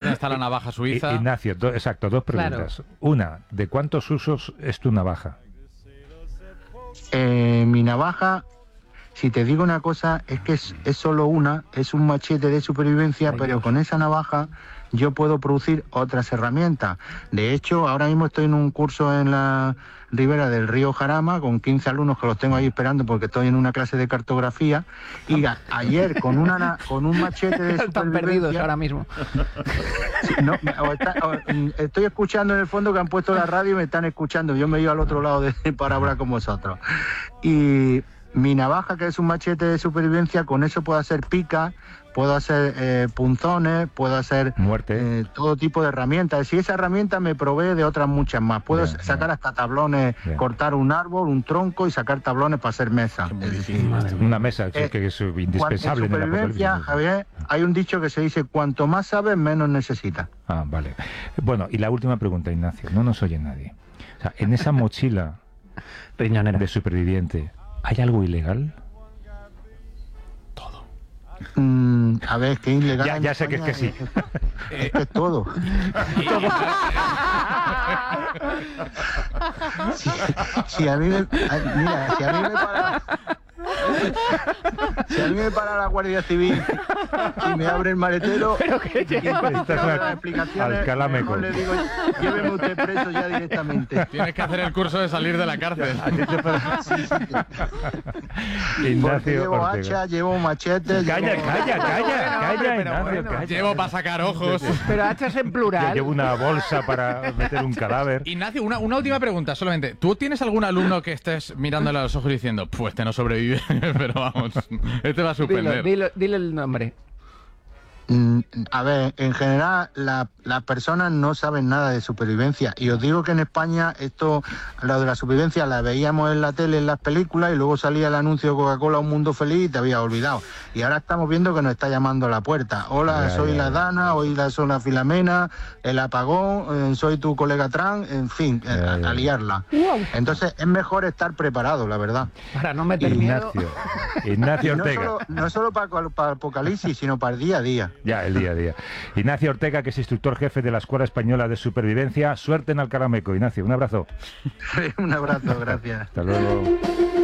también está la navaja suiza. Ignacio, exacto, dos preguntas. Claro. Una, ¿de cuántos usos es tu navaja? Mi navaja, si te digo una cosa, es que es solo una, es un machete de supervivencia, pero con esa navaja yo puedo producir otras herramientas. De hecho, ahora mismo estoy en un curso en la ribera del río Jarama con 15 alumnos que los tengo ahí esperando porque estoy en una clase de cartografía y ayer con un machete de supervivencia... Están perdidos ahora mismo. Sí, no, estoy escuchando en el fondo que han puesto la radio y me están escuchando. Yo me he ido al otro lado para hablar con vosotros. Y mi navaja, que es un machete de supervivencia, con eso puedo hacer picas, puedo hacer punzones, puedo hacer muerte, todo tipo de herramientas. Si esa herramienta me provee de otras muchas más, puedo sacar hasta tablones, cortar un árbol, un tronco y sacar tablones para hacer mesas. Es decir, una mesa que es indispensable en supervivencia, Javier, hay un dicho que se dice: cuanto más sabes, menos necesitas. Ah, vale. Bueno, y la última pregunta, Ignacio, no nos oye nadie. O sea, en esa mochila de superviviente, ¿hay algo ilegal? A ver, que ilegal. Ya sé que es que sí. Es que es todo. Si a mí me para la Guardia Civil y me abre el maletero, al Calameco. le digo: lléveme usted preso ya directamente. Tienes que hacer el curso de salir de la cárcel. Porque llevo hacha, llevo machete. Calla, Ignacio. Llevo para sacar ojos. Pero hachas en plural. Llevo una bolsa para meter un cadáver. Ignacio, una última pregunta solamente. ¿Tú tienes algún alumno que estés mirándole a los ojos y diciendo: pues este no sobrevive, pero vamos, este va a suspender? Dile el nombre. A ver, en general las personas no saben nada de supervivencia, y os digo que en España lo de la supervivencia la veíamos en la tele, en las películas, y luego salía el anuncio de Coca-Cola, Un Mundo Feliz, y te había olvidado. Y ahora estamos viendo que nos está llamando a la puerta. Hola, soy la Dana, hoy soy la Filomena, el apagón, soy tu colega trans, en fin, a liarla. Entonces es mejor estar preparado, la verdad. Para no meter miedo. Ignacio Ortega. No solo para apocalipsis, sino para el día a día. Ya, el día a día. Ignacio Ortega, que es instructor jefe de la Escuela Española de Supervivencia. Suerte en Alcalameco, Ignacio. Un abrazo. Un abrazo, gracias. Hasta luego.